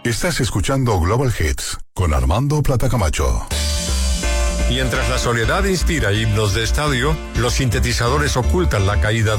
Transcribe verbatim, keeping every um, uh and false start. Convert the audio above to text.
Estás escuchando Global Hits con Armando Plata Camacho. Mientras la soledad inspira himnos de estadio, los sintetizadores ocultan la caída de